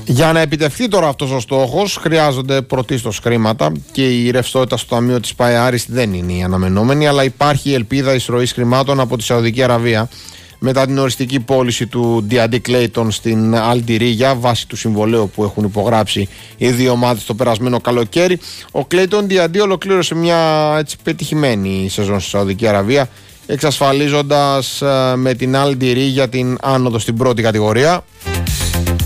Για να επιτευχθεί τώρα αυτός ο στόχος χρειάζονται πρωτίστως χρήματα και η ρευστότητα στο ταμείο της ΠΑΕ Άριστ δεν είναι η αναμενόμενη, αλλά υπάρχει η ελπίδα εισρωής χρημάτων από τη Σαουδική Αραβία μετά την οριστική πώληση του Διαντί Κλέιτον στην Αλντιρίγια βάσει του συμβολαίου που έχουν υπογράψει οι δύο ομάδες το περασμένο καλοκαίρι. Ο Κλέιτον Διαντί ολοκλήρωσε μια έτσι πετυχημένη σεζόν στη Σαουδική Αραβία, εξασφαλίζοντας με την Αλντιρίγια την άνοδο στην πρώτη κατηγορία.